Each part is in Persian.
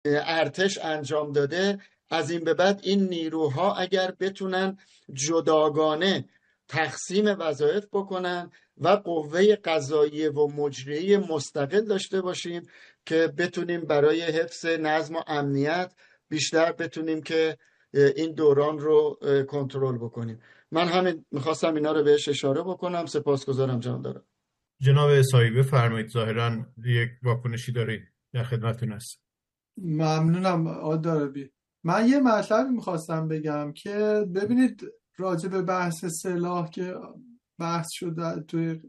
ارتش انجام داده، از این به بعد این نیروها اگر بتونن جداگانه تقسیم وظایف بکنن و قوه قضاییه و مجریه مستقل داشته باشیم که بتونیم برای حفظ نظم و امنیت بیشتر بتونیم که این دوران رو کنترل بکنیم. من همین میخواستم اینا رو بهش اشاره بکنم. سپاسگزارم جان دارم. جناب اسایی بفرمایید، ظاهرا یک واکنشی دارید، در خدمتتون هست. ممنونم آقای دارابی. من یه مطلبی میخواستم بگم که ببینید راجع به بحث سلاح که بحث شده توی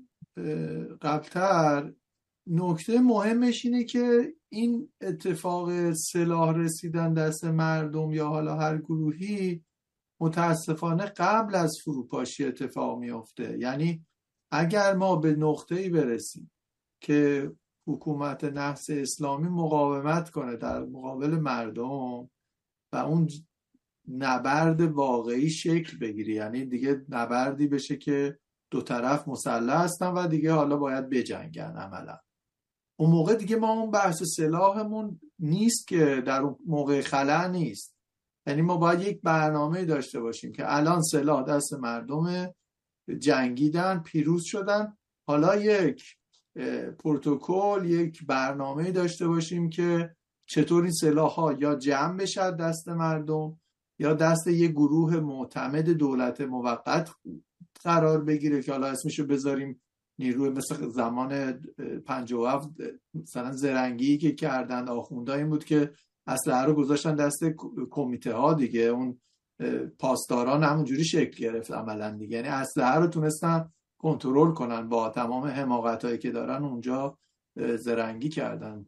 قبلتر، نکته مهمش اینه که این اتفاق سلاح رسیدن دست مردم یا حالا هر گروهی متاسفانه قبل از فروپاشی اتفاق میفته. یعنی اگر ما به نقطه‌ای برسیم که حکومت نحس اسلامی مقاومت کنه در مقابل مردم و اون نبرد واقعی شکل بگیره، یعنی دیگه نبردی بشه که دو طرف مسلح هستن و دیگه حالا باید بجنگن عملا، اون موقع دیگه ما اون بحث سلاحمون نیست که در اون موقع خلا نیست. یعنی ما باید یک برنامه داشته باشیم که الان سلاح دست مردم، جنگیدن، پیروز شدن، حالا یک پروتکل، یک برنامه داشته باشیم که چطور این سلاح ها یا جمع بشه دست مردم یا دست یک گروه معتمد دولت موقت قرار بگیره که حالا اسمشو بذاریم نیروی مثل زمان 57 مثلا زرنگی که کردن آخوندا، این بود که اسلحه رو گذاشتن دست کمیته ها دیگه، اون پاسداران همونجوری شکل گرفت عملا دیگه، یعنی اسلحه رو تونستن کنترل کنن با تمام حماقتایی که دارن اونجا زرنگی کردن.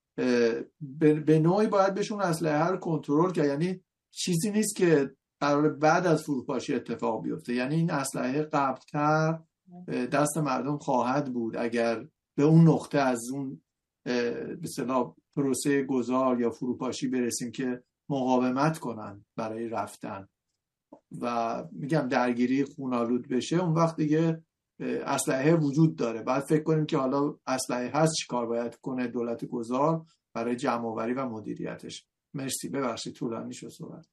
به نوعی باید بهشون اسلحه رو کنترل کرد، یعنی چیزی نیست که قرار بعد از فروپاشی اتفاق بیفته، یعنی این اسلحه قبل‌تر دست مردم خواهد بود اگر به اون نقطه از اون به اصطلاح پروسه گذار یا فروپاشی برسیم که مقاومت کنن برای رفتن و میگم درگیری خونالود بشه. اون وقت دیگه اسلحه وجود داره، بعد فکر کنیم که حالا اسلحه هست چی کار باید کنه دولت گذار برای جمع آوری و مدیریتش. مرسی، ببخشید طولانی شد صحبت.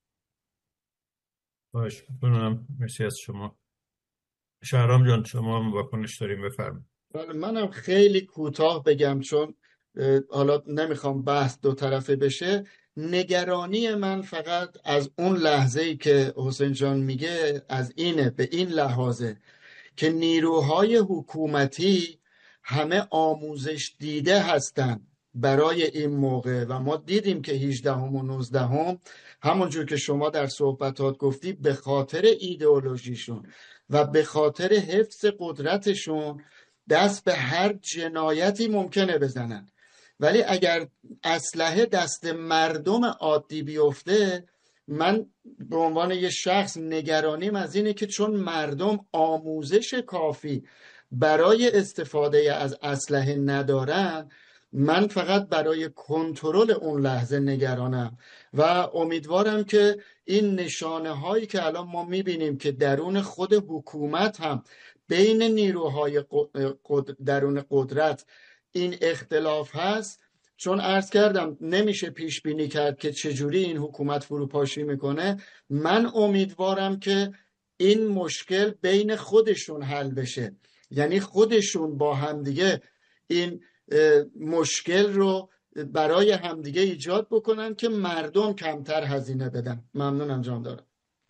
باش بکنم. مرسی از شما. شهرام جان شما هم واکنش داریم، بفرمایید. منم خیلی کوتاه بگم چون حالا نمیخوام بحث دو طرفه بشه. نگرانی من فقط از اون لحظه‌ای که حسین جان میگه از اینه، به این لحاظه که نیروهای حکومتی همه آموزش دیده هستن برای این موقع و ما دیدیم که 18 و 19 همونجور که شما در صحبتات گفتی به خاطر ایدئولوژیشون و به خاطر حفظ قدرتشون دست به هر جنایتی ممکنه بزنن، ولی اگر اسلحه دست مردم عادی بیفته، من به عنوان یه شخص نگرانیم از اینه که چون مردم آموزش کافی برای استفاده از اسلحه ندارن، من فقط برای کنترل اون لحظه نگرانم و امیدوارم که این نشانه هایی که الان ما میبینیم که درون خود حکومت هم بین نیروهای درون قدرت این اختلاف هست، چون عرض کردم نمیشه پیش بینی کرد که چجوری این حکومت فروپاشی میکنه. من امیدوارم که این مشکل بین خودشون حل بشه، یعنی خودشون با همدیگه این مشکل رو برای همدیگه ایجاد بکنن که مردم کمتر هزینه بدن. ممنونم جان دارم.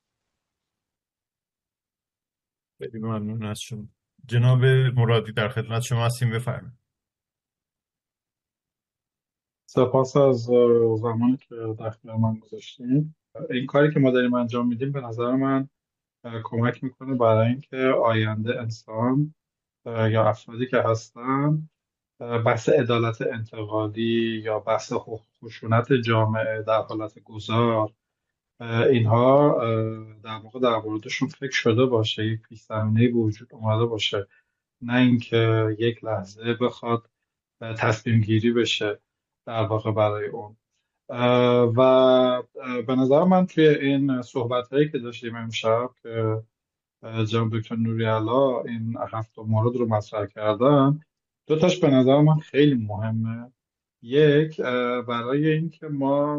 خیلی ممنون از شما. جناب مرادی در خدمت شما هستیم، بفرمایید. سپاس از زمانی که در اختیار من گذاشتیم. این کاری که ما داریم انجام میدیم به نظر من کمک میکنه برای اینکه آینده انسان یا افرادی که هستن بحث عدالت انتقالی یا بحث خشونت جامعه در حالت گذار، اینها در واقع در موردشون فکر شده باشه، یک پیش‌زمینه‌ای به وجود اومده باشه، نه اینکه یک لحظه بخواد تصمیم گیری بشه در واقع برای اون. و به نظر من توی این صحبت هایی که داشتیم امشب که جناب دکتر نوری‌علا این 7 مورد رو مطرح کردن، دو تاش به نظر من خیلی مهمه یک، برای اینکه ما